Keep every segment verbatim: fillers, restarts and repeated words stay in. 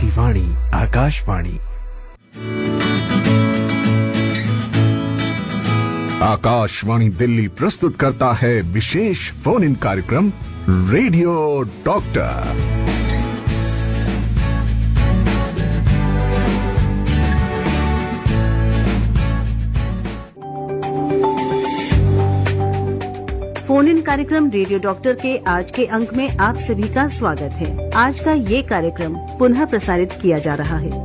की वाणी आकाशवाणी। आकाशवाणी दिल्ली प्रस्तुत करता है विशेष फोन इन कार्यक्रम रेडियो डॉक्टर। फोन इन कार्यक्रम रेडियो डॉक्टर के आज के अंक में आप सभी का स्वागत है। आज का ये कार्यक्रम पुनः प्रसारित किया जा रहा है।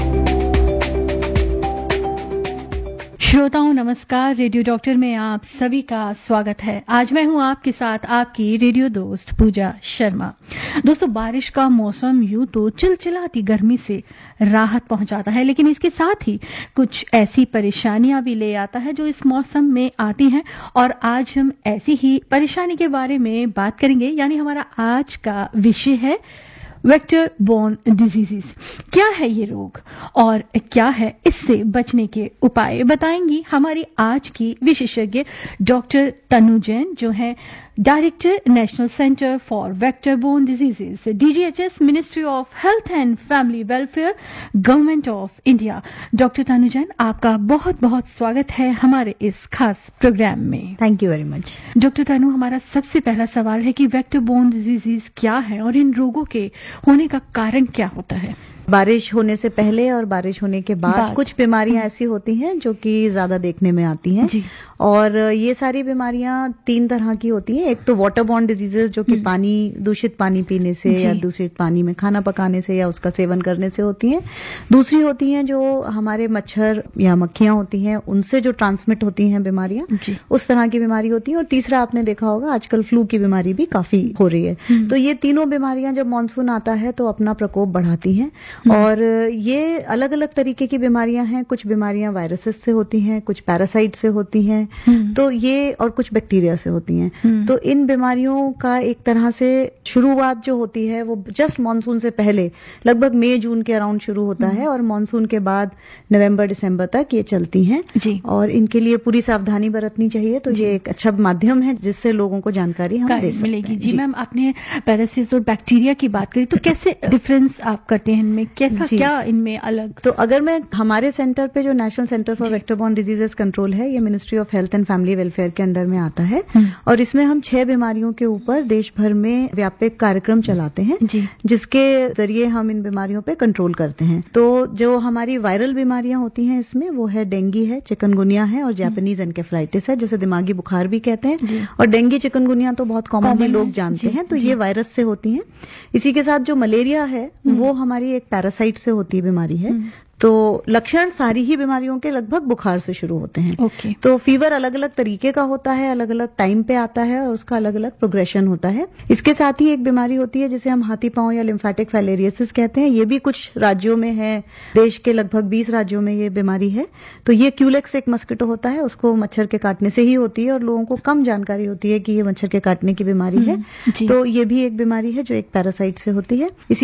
श्रोताओं नमस्कार, रेडियो डॉक्टर में आप सभी का स्वागत है। आज मैं हूं आपके साथ आपकी रेडियो दोस्त पूजा शर्मा। दोस्तों, बारिश का मौसम यूं तो चिलचिलाती गर्मी से राहत पहुंचाता है, लेकिन इसके साथ ही कुछ ऐसी परेशानियां भी ले आता है जो इस मौसम में आती हैं। और आज हम ऐसी ही परेशानी के बारे में बात करेंगे, यानी हमारा आज का विषय है वेक्टर बोर्न डिजीजेस। क्या है ये रोग और क्या है इससे बचने के उपाय, बताएंगी हमारी आज की विशेषज्ञ डॉक्टर तनु जैन, जो है director national centre for vector borne diseases, DGHS, ministry of health and family welfare, government of India. Doctor तनु जैन, आपका बहुत बहुत स्वागत है हमारे इस खास प्रोग्राम में। Thank you very much. Doctor तनु, हमारा सबसे पहला सवाल है कि वेक्टर बोर्न डिजीजेस क्या है और इन रोगों के होने का कारण क्या होता है? बारिश होने से पहले और बारिश होने के बाद, बाद। कुछ बीमारियां ऐसी होती हैं जो कि ज्यादा देखने में आती हैं, और ये सारी बीमारियां तीन तरह की होती हैं। एक तो वाटर बॉर्न डिजीजेस, जो कि पानी दूषित पानी पीने से या दूषित पानी में खाना पकाने से या उसका सेवन करने से होती हैं। दूसरी होती हैं जो हमारे मच्छर या मक्खियां होती हैं, उनसे जो ट्रांसमिट होती हैं बीमारियां, उस तरह की बीमारी होती है। और तीसरा आपने देखा होगा आजकल फ्लू की बीमारी भी काफी हो रही है। तो ये तीनों बीमारियां जब मानसून आता है तो अपना प्रकोप बढ़ाती हैं, और ये अलग अलग तरीके की बीमारियां हैं। कुछ बीमारियां वायरसेस से होती हैं, कुछ पैरासाइट से होती हैं, तो ये और कुछ बैक्टीरिया से होती हैं। तो इन बीमारियों का एक तरह से शुरुआत जो होती है वो जस्ट मानसून से पहले, लगभग मई जून के अराउंड शुरू होता है, और मानसून के बाद नवंबर दिसंबर तक ये चलती हैं। और इनके लिए पूरी सावधानी बरतनी चाहिए। तो ये एक अच्छा माध्यम है जिससे लोगों को जानकारी हम दे सकते मिलेगी। हैं। जी मैम, आपने पैरासिस और बैक्टीरिया की बात करी, तो कैसे डिफरेंस आप करते हैं इनमें, कैसा क्या इनमें अलग? तो अगर मैं हमारे सेंटर पे जो national centre for vector borne diseases control है, ये ministry of health and family welfare के अंडर में आता है, और इसमें हम छह बीमारियों के ऊपर देश भर में व्यापक कार्यक्रम चलाते हैं, जिसके जरिए हम इन बीमारियों पे कंट्रोल करते हैं। तो जो हमारी वायरल बीमारियां होती हैं इसमें, वो है डेंगू है, चिकनगुनिया है और जापानीज एनकेफेलाइटिस है, जिसे दिमागी बुखार भी कहते हैं। और डेंगू चिकनगुनिया तो बहुत कॉमनली लोग जानते हैं, तो ये वायरस से होती हैं। इसी के साथ जो मलेरिया है वो हमारी एक पैरासाइट से होती है बीमारी है। तो लक्षण सारी ही बीमारियों के लगभग बुखार से शुरू होते हैं। okay. तो फीवर अलग अलग तरीके का होता है, अलग अलग टाइम पे आता है, और उसका अलग अलग प्रोग्रेशन होता है। इसके साथ ही एक बीमारी होती है जिसे हम हाथी पांव या लिम्फेटिक फाइलेरियोसिस कहते हैं। ये भी कुछ राज्यों में है, देश के लगभग बीस राज्यों में ये बीमारी है। तो ये क्यूलेक्स एक मस्किटो होता है, उसको मच्छर के काटने से ही होती है, और लोगों को कम जानकारी होती है कि ये मच्छर के काटने की बीमारी है। तो ये भी एक बीमारी है जो एक पैरासाइट से होती है। इसी